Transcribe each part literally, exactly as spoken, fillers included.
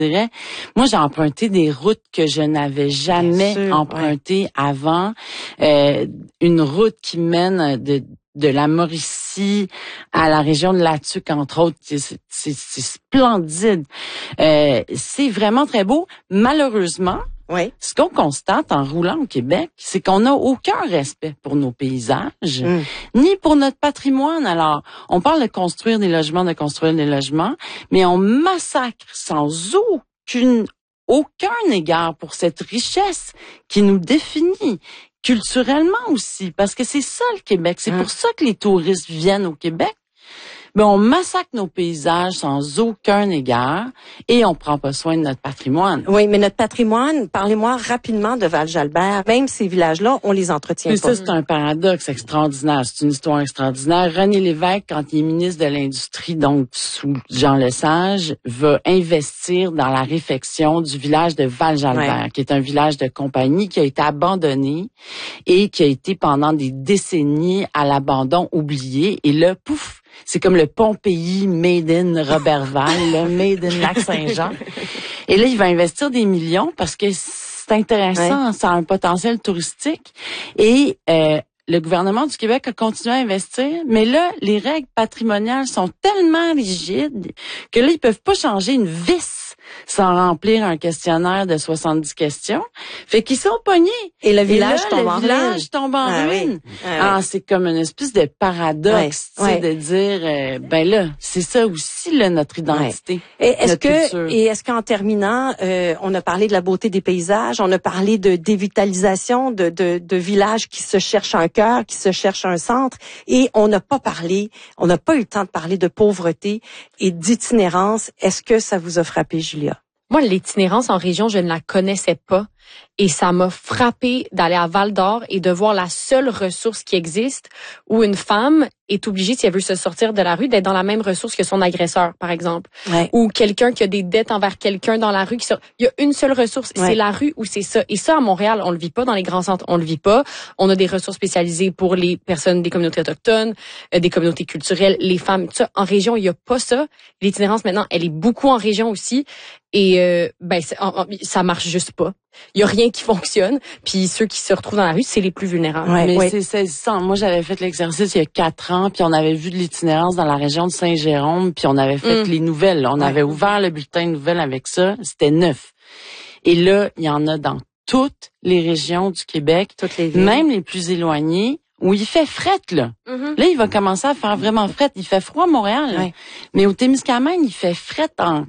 dirais. Moi, j'ai emprunté des routes que je n'avais jamais sûr, empruntées ouais. avant. Euh, une route qui mène de de la Mauricie à la région de Latuc, entre autres. C'est, c'est, c'est splendide. Euh, c'est vraiment très beau. Malheureusement, oui. ce qu'on constate en roulant au Québec, c'est qu'on n'a aucun respect pour nos paysages, mm. ni pour notre patrimoine. Alors, on parle de construire des logements, de construire des logements, mais on massacre sans aucune, aucun égard pour cette richesse qui nous définit. Culturellement aussi, parce que c'est ça le Québec. C'est mmh. pour ça que les touristes viennent au Québec. Ben, on massacre nos paysages sans aucun égard et on prend pas soin de notre patrimoine. Oui, mais notre patrimoine, parlez-moi rapidement de Val-Jalbert. Même ces villages-là, on les entretient mais pas. Ça, c'est un paradoxe extraordinaire. C'est une histoire extraordinaire. René Lévesque, quand il est ministre de l'Industrie, donc sous Jean Lesage, va investir dans la réfection du village de Val-Jalbert, ouais. qui est un village de compagnie qui a été abandonné et qui a été pendant des décennies à l'abandon oublié. Et là, pouf! C'est comme le Pompéi made in Robertval, là, made in Lac-Saint-Jean. Et là, il va investir des millions parce que c'est intéressant, ouais. ça a un potentiel touristique. Et euh, le gouvernement du Québec a continué à investir, mais là, les règles patrimoniales sont tellement rigides que là, ils peuvent pas changer une vis sans remplir un questionnaire de soixante-dix questions. Fait qu'ils sont pognés. Et le village Et là, tombe le en village ruine. tombe en ah, ruine. Oui. Ah, ah oui. c'est comme une espèce de paradoxe, ouais. tu sais, ouais. de dire, euh, ben là, c'est ça aussi, là, notre identité. Ouais. Et est-ce notre que, culture. et est-ce qu'en terminant, euh, on a parlé de la beauté des paysages, on a parlé de dévitalisation, de, de, de villages qui se cherchent un cœur, qui se cherchent un centre, et on n'a pas parlé, on n'a pas eu le temps de parler de pauvreté et d'itinérance. Est-ce que ça vous a frappé, Julia? Moi, l'itinérance en région, je ne la connaissais pas. Et ça m'a frappé d'aller à Val-d'Or et de voir la seule ressource qui existe où une femme est obligée, si elle veut se sortir de la rue, d'être dans la même ressource que son agresseur, par exemple. Ouais. Ou quelqu'un qui a des dettes envers quelqu'un dans la rue. Qui sort... Il y a une seule ressource, ouais. c'est la rue ou c'est ça. Et ça, à Montréal, on le vit pas. Dans les grands centres, on le vit pas. On a des ressources spécialisées pour les personnes des communautés autochtones, euh, des communautés culturelles, les femmes, tout ça. En région, il y a pas ça. L'itinérance, maintenant, elle est beaucoup en région aussi. Et euh, ben ça marche juste pas. Il y a rien qui fonctionne. Puis ceux qui se retrouvent dans la rue, c'est les plus vulnérables. Ouais, mais ouais. c'est saisissant. Moi, j'avais fait l'exercice il y a quatre ans, puis on avait vu de l'itinérance dans la région de Saint-Jérôme, puis on avait fait mm. les nouvelles. On ouais. avait ouvert le bulletin de nouvelles avec ça. C'était neuf. Et là, il y en a dans toutes les régions du Québec, toutes les villes. Même les plus éloignées, où il fait fret, là. Mm-hmm. Là, il va commencer à faire vraiment fret. Il fait froid à Montréal, ouais. mais au Témiscamingue, il fait fret en...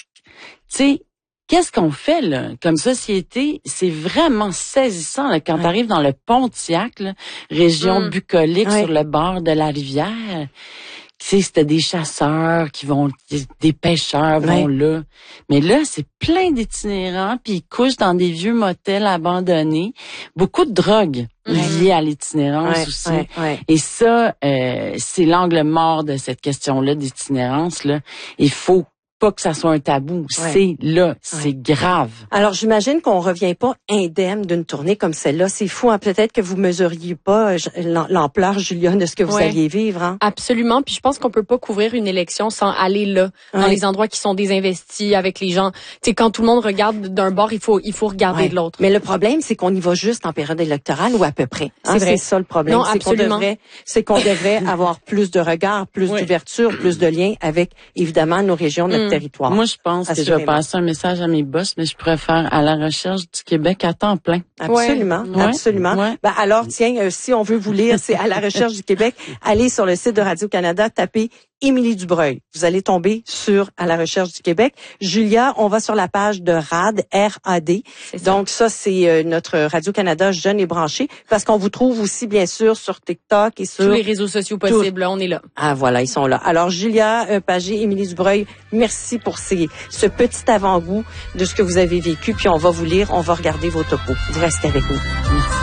Tu sais, qu'est-ce qu'on fait là comme société? C'est vraiment saisissant là, quand ouais. tu arrives dans le Pontiac, là, région mm. bucolique ouais. sur le bord de la rivière. Tu sais, c'était des chasseurs qui vont, des pêcheurs vont ouais. là. Mais là, c'est plein d'itinérants, puis ils couchent dans des vieux motels abandonnés. Beaucoup de drogues ouais. liées à l'itinérance ouais. aussi. Ouais. Ouais. Et ça, euh, c'est l'angle mort de cette question-là d'itinérance. Là. Il faut pas que ça soit un tabou. Ouais. C'est là, c'est ouais. grave. Alors, j'imagine qu'on revient pas indemne d'une tournée comme celle-là. C'est fou, hein? Peut-être que vous mesuriez pas l'ampleur, Julia, de ce que vous ouais. alliez vivre. Hein? Absolument. Puis je pense qu'on peut pas couvrir une élection sans aller là, ouais. dans les endroits qui sont désinvestis avec les gens. Tu sais, quand tout le monde regarde d'un bord, il faut il faut regarder ouais. de l'autre. Mais le problème, c'est qu'on y va juste en période électorale ou à peu près. Hein? C'est ça le problème. Non, c'est absolument. qu'on devrait, c'est qu'on devrait avoir plus de regards, plus ouais. d'ouverture, plus de liens avec, évidemment, nos régions, notre mmh. territoire. Moi, je pense que je vais passer un message à mes boss, mais je pourrais faire à la recherche du Québec à temps plein. Absolument, ouais. absolument. Ouais. Ben alors, tiens, euh, si on veut vous lire, c'est à la recherche du Québec. Allez sur le site de Radio-Canada, tapez Émilie Dubreuil. Vous allez tomber sur à la recherche du Québec. Julia, on va sur la page de R A D, R A D. Donc ça, c'est euh, notre Radio-Canada jeune et branché, parce qu'on vous trouve aussi, bien sûr, sur TikTok et sur... tous les réseaux sociaux possibles, tout... on est là. Ah voilà, ils sont là. Alors, Julia euh, Pagé, Émilie Dubreuil, merci pour ces, ce petit avant-goût de ce que vous avez vécu, puis on va vous lire, on va regarder vos topos. Vous restez avec nous. Merci.